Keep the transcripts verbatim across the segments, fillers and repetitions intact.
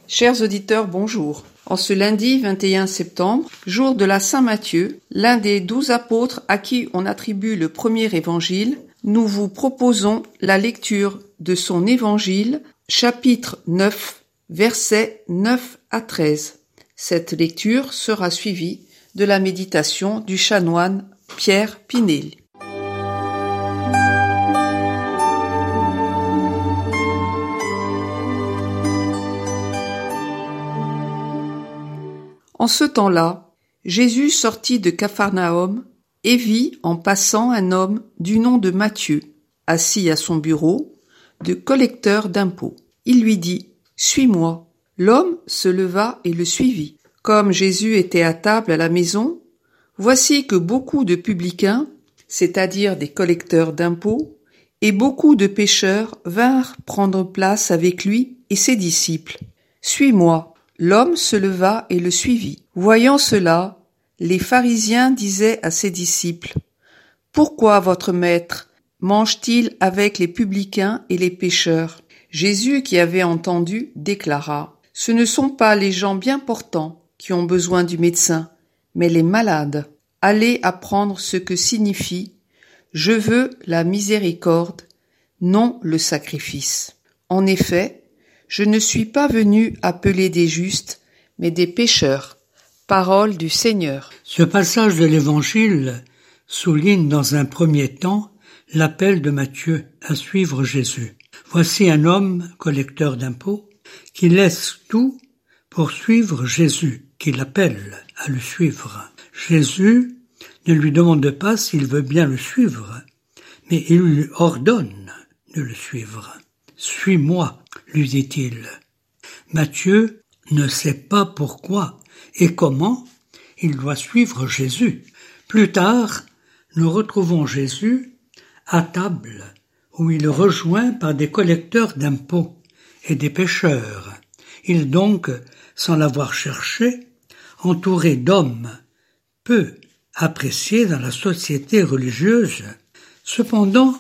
Chers auditeurs, bonjour. En ce lundi vingt et un septembre, jour de la Saint Matthieu, l'un des douze apôtres à qui on attribue le premier évangile, nous vous proposons la lecture de son évangile, chapitre neuf, versets neuf à treize. Cette lecture sera suivie de la méditation du chanoine Pierre Pinel. En ce temps-là, Jésus sortit de Capharnaüm et vit en passant un homme du nom de Matthieu, assis à son bureau, de collecteur d'impôts. Il lui dit « Suis-moi ». L'homme se leva et le suivit. Comme Jésus était à table à la maison, voici que beaucoup de publicains, c'est-à-dire des collecteurs d'impôts, et beaucoup de pécheurs vinrent prendre place avec lui et ses disciples. « Suis-moi ». L'homme se leva et le suivit. Voyant cela, les pharisiens disaient à ses disciples « Pourquoi votre maître mange-t-il avec les publicains et les pécheurs ?» Jésus, qui avait entendu, déclara « Ce ne sont pas les gens bien portants qui ont besoin du médecin, mais les malades. Allez apprendre ce que signifie « Je veux la miséricorde, non le sacrifice ». En effet, je ne suis pas venu appeler des justes, mais des pécheurs. Parole du Seigneur. Ce passage de l'Évangile souligne dans un premier temps l'appel de Matthieu à suivre Jésus. Voici un homme, collecteur d'impôts, qui laisse tout pour suivre Jésus, qui l'appelle à le suivre. Jésus ne lui demande pas s'il veut bien le suivre, mais il lui ordonne de le suivre. « Suis-moi », lui dit-il. Matthieu ne sait pas pourquoi et comment il doit suivre Jésus. Plus tard, nous retrouvons Jésus à table, où il est rejoint par des collecteurs d'impôts et des pécheurs. Il est donc, sans l'avoir cherché, entouré d'hommes peu appréciés dans la société religieuse. Cependant,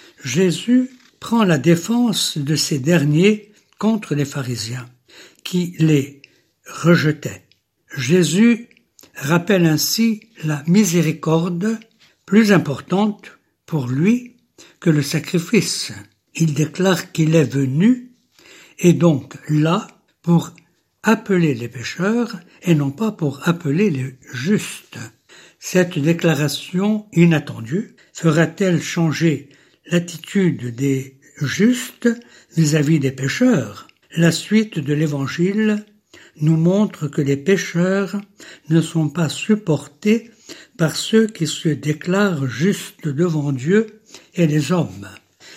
Jésus prend la défense de ces derniers contre les pharisiens, qui les rejetaient. Jésus rappelle ainsi la miséricorde plus importante pour lui que le sacrifice. Il déclare qu'il est venu et donc là pour appeler les pécheurs et non pas pour appeler les justes. Cette déclaration inattendue fera-t-elle changer l'attitude des justes vis-à-vis des pécheurs? La suite de l'Évangile nous montre que les pécheurs ne sont pas supportés par ceux qui se déclarent justes devant Dieu et les hommes.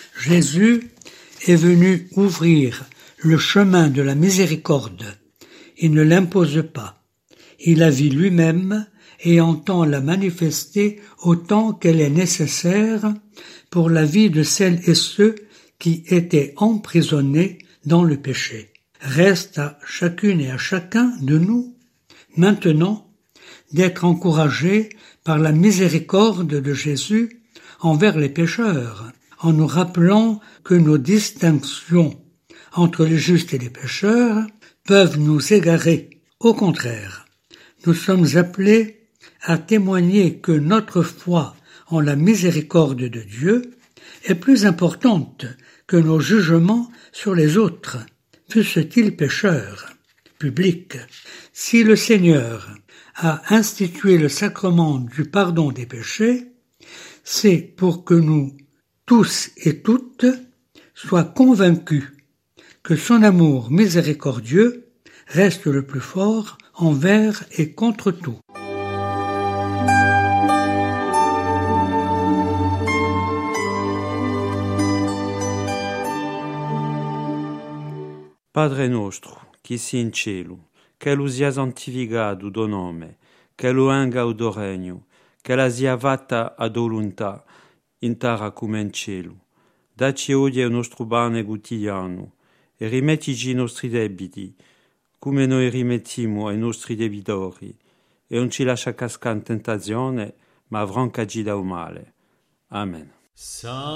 Jésus est venu ouvrir le chemin de la miséricorde. Il ne l'impose pas. Il la vit lui-même et entend la manifester autant qu'elle est nécessaire pour la vie de celles et ceux qui étaient emprisonnés dans le péché. Reste à chacune et à chacun de nous, maintenant, d'être encouragés par la miséricorde de Jésus envers les pécheurs, en nous rappelant que nos distinctions entre les justes et les pécheurs peuvent nous égarer. Au contraire, nous sommes appelés à témoigner que notre foi en la miséricorde de Dieu est plus importante que nos jugements sur les autres, fussent-ils pécheurs. Public. Si le Seigneur a institué le sacrement du pardon des péchés, c'est pour que nous, tous et toutes, soient convaincus que son amour miséricordieux reste le plus fort envers et contre tout. Padre nostro, qui si in cielo, che lu sia santificato tuo nome, che lu venga il tuo regno, che la sia fatta a tua volontà, in terra come in cielo. Dacci oggi il nostro pane quotidiano, e rimettici i nostri debiti, come noi rimettiamo ai nostri debitori, e non ci lascia cascare in tentazione, ma affrancaci dal male. Amen.